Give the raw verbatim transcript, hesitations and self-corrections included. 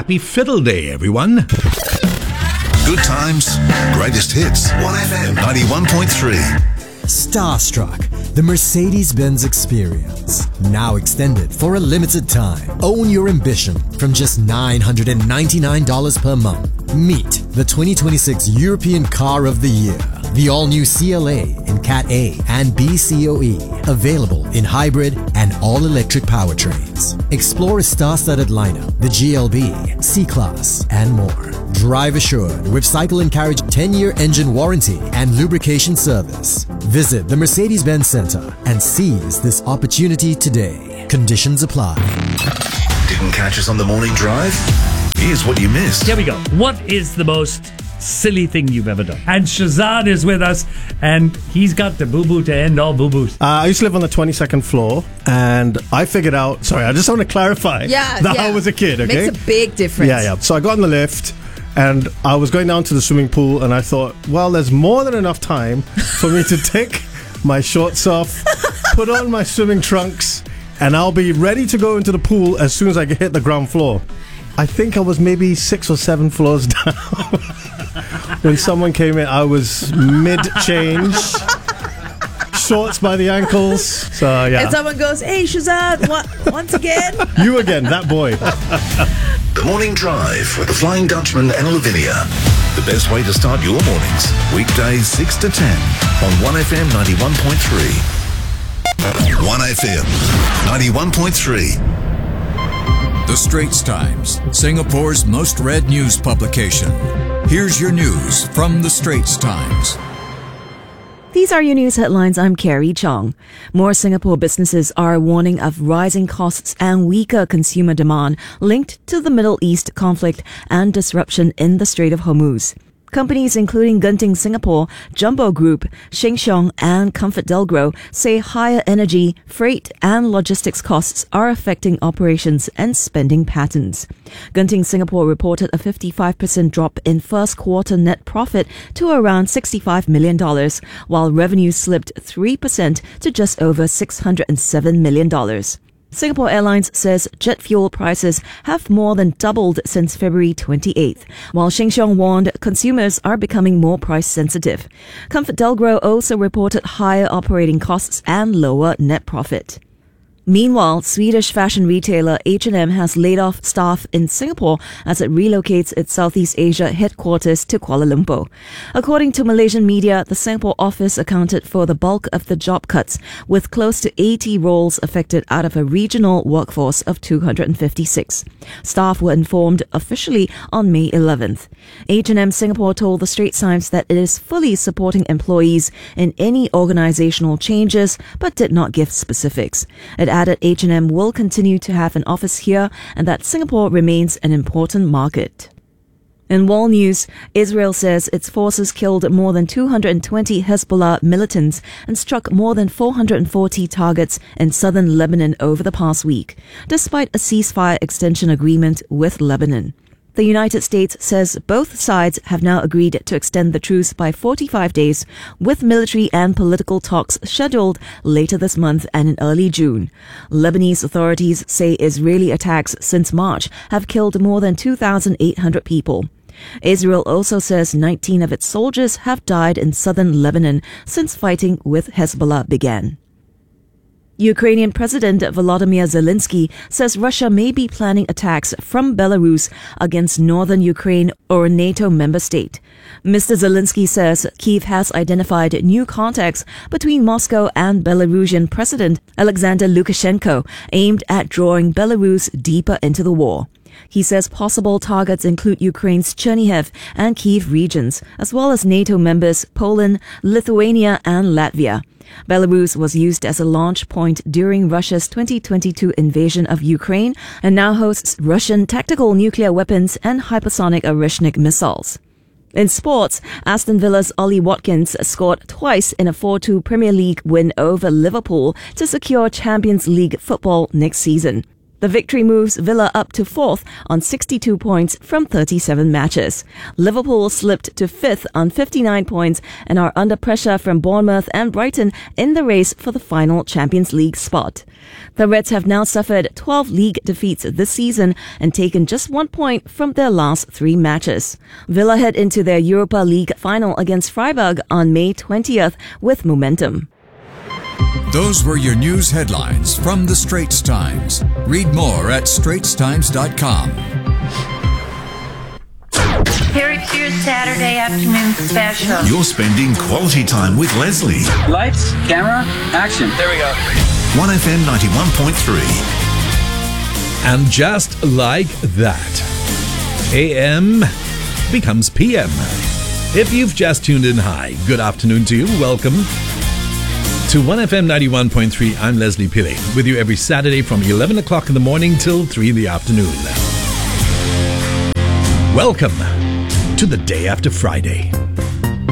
happy Fiddle Day, everyone. Good times, greatest hits. one F M ninety-one point three. Starstruck, the Mercedes-Benz experience. Now extended for a limited time. Own your ambition from just nine hundred ninety-nine dollars per month. Meet the twenty twenty-six European Car of the Year. The all-new C L A in Cat A and B C O E. Available in hybrid and all-electric powertrains. Explore a star-studded lineup, the G L B, C-Class, and more. Drive assured with Cycle and Carriage ten-year engine warranty and lubrication service. Visit the Mercedes-Benz Center and seize this opportunity today. Conditions apply. Didn't catch us on the morning drive? Here's what you missed. Here we go. What is the most silly thing you've ever done? And Shazad is with us, and he's got the boo-boo to end all boo-boos. Uh, I used to live on the twenty-second floor, and I figured out... Sorry, I just want to clarify yeah, that yeah. I was a kid, okay? Makes a big difference. Yeah, yeah. So I got on the lift, and I was going down to the swimming pool, and I thought, well, there's more than enough time for me to take my shorts off, put on my swimming trunks, and I'll be ready to go into the pool as soon as I hit the ground floor. I think I was maybe six or seven floors down. When someone came in, I was mid-change, shorts by the ankles. So, yeah. And someone goes, hey, Shazad, what, once again? You again, that boy. The Morning Drive with the Flying Dutchman and Lavinia. The best way to start your mornings. Weekdays six to ten on one F M ninety-one point three. one F M ninety-one point three. The Straits Times, Singapore's most read news publication. Here's your news from The Straits Times. These are your news headlines. I'm Carrie Chong. More Singapore businesses are warning of rising costs and weaker consumer demand linked to the Middle East conflict and disruption in the Strait of Hormuz. Companies including Genting Singapore, Jumbo Group, Sheng Siong and ComfortDelGro say higher energy, freight and logistics costs are affecting operations and spending patterns. Genting Singapore reported a fifty-five percent drop in first quarter net profit to around sixty-five million dollars, while revenue slipped three percent to just over six hundred seven million dollars. Singapore Airlines says jet fuel prices have more than doubled since February twenty-eighth, while Sheng Siong warned consumers are becoming more price sensitive. ComfortDelGro also reported higher operating costs and lower net profit. Meanwhile, Swedish fashion retailer H and M has laid off staff in Singapore as it relocates its Southeast Asia headquarters to Kuala Lumpur. According to Malaysian media, the Singapore office accounted for the bulk of the job cuts, with close to eighty roles affected out of a regional workforce of two hundred fifty-six. Staff were informed officially on May eleventh. H and M Singapore told the Straits Times that it is fully supporting employees in any organizational changes, but did not give specifics. It added H and M will continue to have an office here and that Singapore remains an important market. In world news, Israel says its forces killed more than two hundred twenty Hezbollah militants and struck more than four hundred forty targets in southern Lebanon over the past week, despite a ceasefire extension agreement with Lebanon. The United States says both sides have now agreed to extend the truce by forty-five days, with military and political talks scheduled later this month and in early June. Lebanese authorities say Israeli attacks since March have killed more than two thousand eight hundred people. Israel also says nineteen of its soldiers have died in southern Lebanon since fighting with Hezbollah began. Ukrainian President Volodymyr Zelensky says Russia may be planning attacks from Belarus against northern Ukraine or a NATO member state. Mister Zelensky says Kyiv has identified new contacts between Moscow and Belarusian President Alexander Lukashenko aimed at drawing Belarus deeper into the war. He says possible targets include Ukraine's Chernihiv and Kyiv regions, as well as NATO members Poland, Lithuania and Latvia. Belarus was used as a launch point during Russia's twenty twenty-two invasion of Ukraine and now hosts Russian tactical nuclear weapons and hypersonic Oreshnik missiles. In sports, Aston Villa's Ollie Watkins scored twice in a four two Premier League win over Liverpool to secure Champions League football next season. The victory moves Villa up to fourth on sixty-two points from thirty-seven matches. Liverpool slipped to fifth on fifty-nine points and are under pressure from Bournemouth and Brighton in the race for the final Champions League spot. The Reds have now suffered twelve league defeats this season and taken just one point from their last three matches. Villa head into their Europa League final against Freiburg on May twentieth with momentum. Those were your news headlines from the Straits Times. Read more at straits times dot com. Here is your Saturday afternoon special. You're spending quality time with Leslie. Lights, camera, action. There we go. one F M ninety-one point three. And just like that, A M becomes P M. If you've just tuned in, hi, good afternoon to you. Welcome to one F M ninety-one point three. I'm Leslie Pillay, with you every Saturday from eleven o'clock in the morning till three in the afternoon. Welcome to the day after Friday.